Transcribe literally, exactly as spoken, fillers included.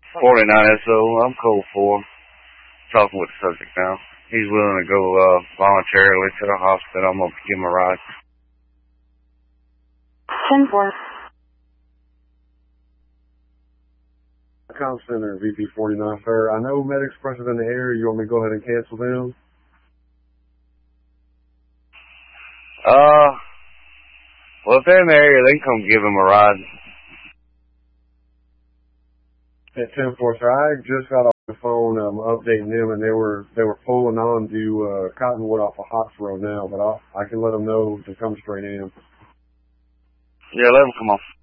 forty-nine S O, I'm code four. Talking with the subject now. He's willing to go uh, voluntarily to the hospital. I'm going to give him a ride. ten four. Com Center, V P forty-nine, sir. I know Med Express is in the area. You want me to go ahead and cancel them? Uh, well, if they're in the area, they can come give him a ride. At ten four, sir. I just got off the phone um, updating them, and they were they were pulling on to uh, Cottonwood off of Hawks Road now, but I'll, I can let them know to come straight in. Yeah, let him come on.